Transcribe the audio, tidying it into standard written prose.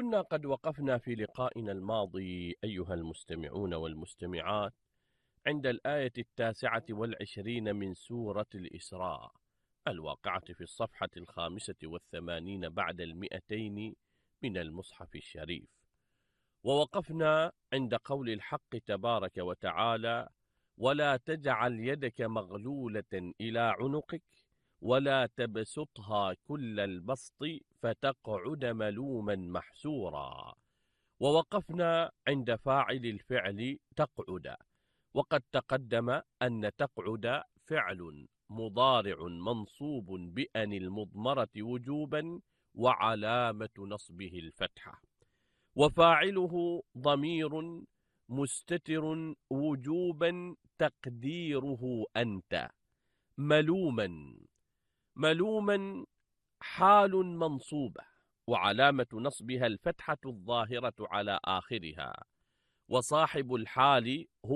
كنا قد وقفنا في لقائنا الماضي أيها المستمعون والمستمعات عند الآية 29 من سورة الإسراء الواقعة في الصفحة 85 بعد 200 من المصحف الشريف. ووقفنا عند قول الحق تبارك وتعالى: ولا تجعل يدك مغلولة إلى عنقك ولا تبسطها كل البسط فتقعد ملوما محسورا. ووقفنا عند فاعل الفعل تقعد، وقد تقدم أن تقعد فعل مضارع منصوب بأن المضمرة وجوبا وعلامة نصبه الفتحة، وفاعله ضمير مستتر وجوبا تقديره أنت. ملوما حال منصوبة وعلامة نصبها الفتحة الظاهرة على آخرها، وصاحب الحال